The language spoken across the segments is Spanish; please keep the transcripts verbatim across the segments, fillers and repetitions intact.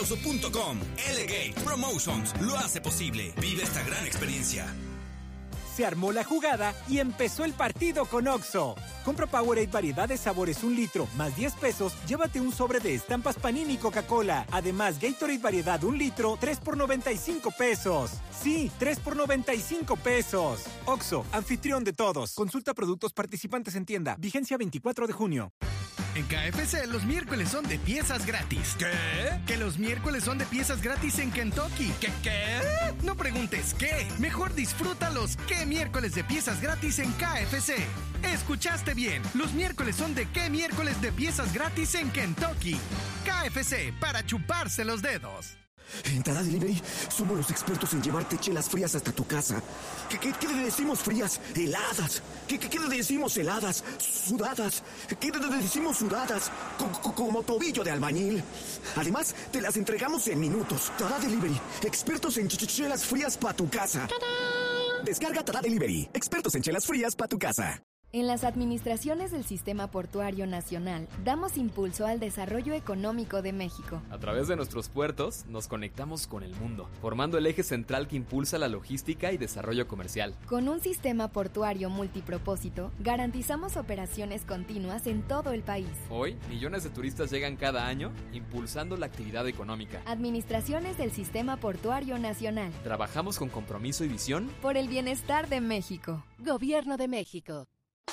Oxo punto com. Elegate Promotions lo hace posible. Vive esta gran experiencia. Se armó la jugada y empezó el partido con Oxxo. Compra Powerade variedad de sabores un litro, más diez pesos, llévate un sobre de estampas Panini y Coca-Cola. Además, Gatorade variedad un litro, tres por noventa y cinco pesos. Sí, tres por noventa y cinco pesos. Oxxo, anfitrión de todos. Consulta productos participantes en tienda. Vigencia veinticuatro de junio. En K F C los miércoles son de piezas gratis. ¿Qué? Que los miércoles son de piezas gratis en Kentucky. ¿Qué qué? No preguntes qué. Mejor disfruta los qué miércoles de piezas gratis en K F C. Escuchaste bien. Los miércoles son de qué miércoles de piezas gratis en Kentucky. K F C, para chuparse los dedos. En Tada Delivery somos los expertos en llevarte chelas frías hasta tu casa. ¿Qué, qué, qué le decimos frías? Heladas. ¿Qué, qué, qué le decimos heladas? Sudadas. ¿Qué le decimos sudadas? Co- co- como tobillo de albañil. Además, te las entregamos en minutos. Tada Delivery, expertos en ch- ch- chelas frías para tu casa. ¡Tada! Descarga Tada Delivery, expertos en chelas frías para tu casa. En las administraciones del Sistema Portuario Nacional, damos impulso al desarrollo económico de México. A través de nuestros puertos, nos conectamos con el mundo, formando el eje central que impulsa la logística y desarrollo comercial. Con un sistema portuario multipropósito, garantizamos operaciones continuas en todo el país. Hoy, millones de turistas llegan cada año, impulsando la actividad económica. Administraciones del Sistema Portuario Nacional. Trabajamos con compromiso y visión por el bienestar de México. Gobierno de México.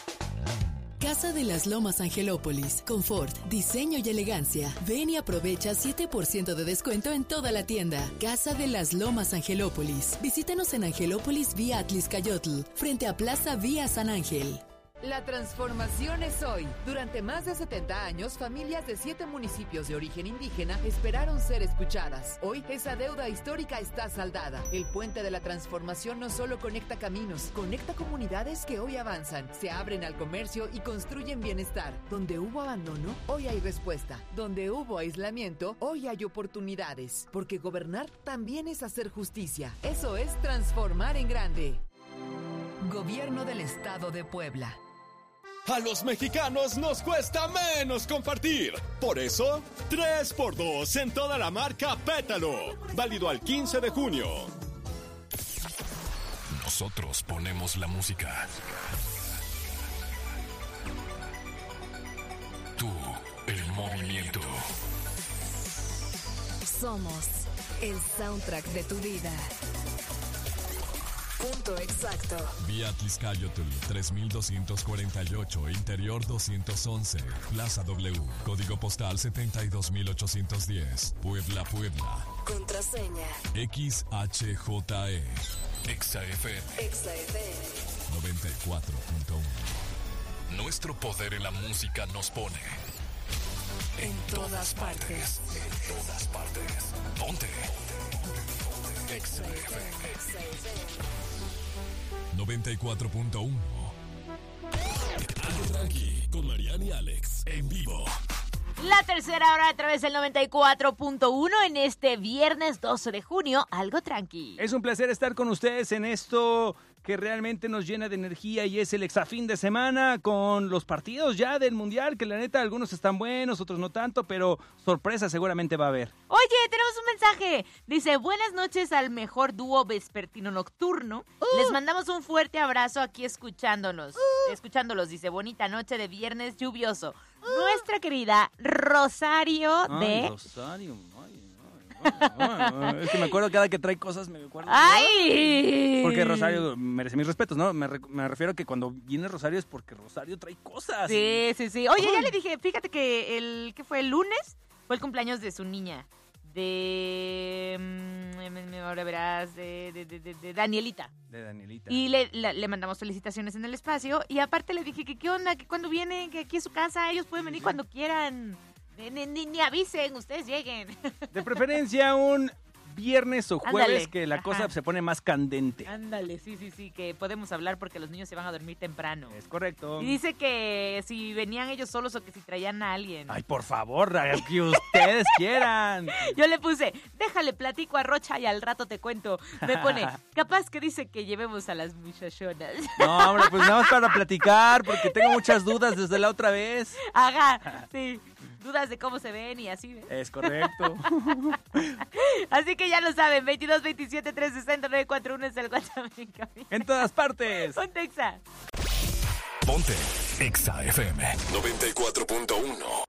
Casa de las Lomas Angelópolis. Confort, diseño y elegancia. Ven y aprovecha siete por ciento de descuento en toda la tienda. Casa de las Lomas Angelópolis. Visítanos en Angelópolis vía Atliscayotl, frente a Plaza Vía San Ángel. La transformación es hoy. Durante más de setenta años, familias de siete municipios de origen indígena esperaron ser escuchadas. Hoy, esa deuda histórica está saldada. El puente de la transformación no solo conecta caminos, conecta comunidades que hoy avanzan, se abren al comercio y construyen bienestar. Donde hubo abandono, hoy hay respuesta. Donde hubo aislamiento, hoy hay oportunidades. Porque gobernar también es hacer justicia. Eso es transformar en grande. Gobierno del Estado de Puebla. A los mexicanos nos cuesta menos compartir. Por eso, tres por dos en toda la marca Pétalo. Válido al quince de junio. Nosotros ponemos la música. Tú, el movimiento. Somos el soundtrack de tu vida. Punto exacto. Vía Atliscayotl tres mil doscientos cuarenta y ocho, Interior doscientos once, Plaza W, Código Postal setenta y dos mil ochocientos diez, Puebla, Puebla. Contraseña X H J E, Exa F M, Exa F M noventa y cuatro punto uno. Nuestro poder en la música nos pone en todas partes. En todas partes. Ponte. Exa F M noventa y cuatro punto uno. Algo tranqui con Mariana y Alex en vivo. La tercera hora a través del noventa y cuatro punto uno en este viernes doce de junio, algo tranqui. Es un placer estar con ustedes en esto que realmente nos llena de energía y es el exafín de semana con los partidos ya del Mundial, que la neta algunos están buenos, otros no tanto, pero sorpresa seguramente va a haber. Oye, tenemos un mensaje. Dice, buenas noches al mejor dúo vespertino nocturno. Uh. Les mandamos un fuerte abrazo aquí escuchándonos. Uh. Escuchándolos, dice, bonita noche de viernes lluvioso. Uh. Nuestra querida Rosario ay, de... Rosario, ay. Bueno, es que me acuerdo cada que trae cosas, me acuerdo. ¡Ay! Porque Rosario merece mis respetos, ¿no? Me, re, me refiero a que cuando viene Rosario es porque Rosario trae cosas. Sí, sí, sí. Oye, ya le dije, fíjate que el que fue el lunes fue el cumpleaños de su niña. De... Ahora verás, de, de, de, de Danielita. De Danielita. Y le, le, le mandamos felicitaciones en el espacio. Y aparte le dije que qué onda, que cuando vienen, que aquí es su casa, ellos pueden venir cuando quieran. Ni, ni, ni avisen, ustedes lleguen. De preferencia un viernes o jueves. Ándale, que la ajá. cosa se pone más candente. Ándale, sí, sí, sí, que podemos hablar porque los niños se van a dormir temprano. Es correcto. Y dice que si venían ellos solos o que si traían a alguien. Ay, por favor, que ustedes quieran. Yo le puse, déjale platico a Rocha y al rato te cuento. Me pone, capaz que dice que llevemos a las muchachonas. No, hombre, pues nada más para platicar porque tengo muchas dudas desde la otra vez. Ajá, sí. dudas de cómo se ven y así, ¿ves? Es correcto. Así que ya lo saben, veintidós veintisiete trescientos sesenta nueve cuarenta y uno es el WhatsApp en cabina. En todas partes. Ponte Exa. Ponte Exa F M noventa y cuatro punto uno.